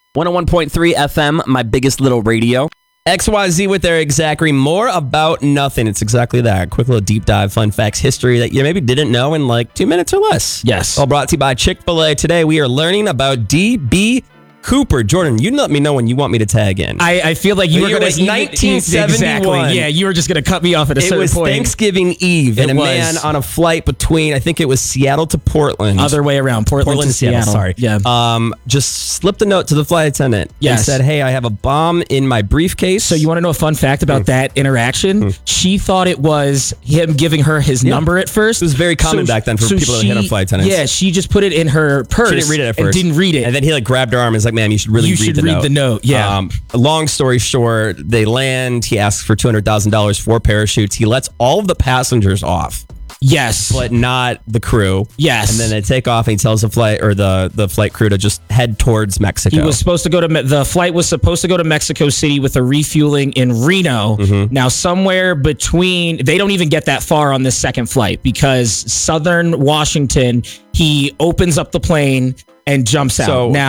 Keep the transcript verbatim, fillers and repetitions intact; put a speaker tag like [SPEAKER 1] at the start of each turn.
[SPEAKER 1] one oh one point three F M, my biggest little radio. X Y Z with Eric Zachary. More about nothing. It's exactly that. Quick little deep dive, fun facts, history that you maybe didn't know in like two minutes or less.
[SPEAKER 2] Yes.
[SPEAKER 1] All brought to you by Chick-fil-A. Today we are learning about D B Cooper. Jordan, you let me know when you want me to tag in.
[SPEAKER 2] I, I feel like you
[SPEAKER 1] The
[SPEAKER 2] were
[SPEAKER 1] year
[SPEAKER 2] going to
[SPEAKER 1] was nineteen seventy-one.
[SPEAKER 2] Exactly. Yeah, you were just going to cut me off at a
[SPEAKER 1] It
[SPEAKER 2] certain
[SPEAKER 1] was
[SPEAKER 2] point.
[SPEAKER 1] Thanksgiving Eve, and
[SPEAKER 2] It
[SPEAKER 1] a
[SPEAKER 2] was.
[SPEAKER 1] man on a flight between, I think it was Seattle to Portland.
[SPEAKER 2] Other way around. Portland,
[SPEAKER 1] Portland
[SPEAKER 2] to Seattle.
[SPEAKER 1] Sorry.
[SPEAKER 2] Yeah.
[SPEAKER 1] Um, just slipped a note to the flight attendant.
[SPEAKER 2] Yes.
[SPEAKER 1] And said, hey, I have a bomb in my briefcase.
[SPEAKER 2] So you want to know a fun fact about
[SPEAKER 1] Mm.
[SPEAKER 2] that interaction?
[SPEAKER 1] Mm.
[SPEAKER 2] She thought it was him giving her his
[SPEAKER 1] Yeah.
[SPEAKER 2] number at first.
[SPEAKER 1] It was very common back then for people to hit on flight attendants.
[SPEAKER 2] Yeah, she just put it in her purse.
[SPEAKER 1] She didn't read it at
[SPEAKER 2] and
[SPEAKER 1] first.
[SPEAKER 2] didn't read it.
[SPEAKER 1] And then he like grabbed her arm and was like, ma'am, you should really
[SPEAKER 2] You
[SPEAKER 1] read
[SPEAKER 2] should
[SPEAKER 1] the
[SPEAKER 2] read
[SPEAKER 1] note.
[SPEAKER 2] the note, yeah.
[SPEAKER 1] Um, long story short, they land. He asks for two hundred thousand dollars for parachutes. He lets all of the passengers off,
[SPEAKER 2] yes.
[SPEAKER 1] but not the crew.
[SPEAKER 2] Yes.
[SPEAKER 1] And then they take off and he tells the flight or the, the flight crew to just head towards Mexico.
[SPEAKER 2] He was supposed to go to Me- the flight was supposed to go to Mexico City with a refueling in Reno.
[SPEAKER 1] Mm-hmm.
[SPEAKER 2] Now, somewhere between, they don't even get that far on this second flight because Southern Washington, he opens up the plane and jumps out.
[SPEAKER 1] So-
[SPEAKER 2] Now,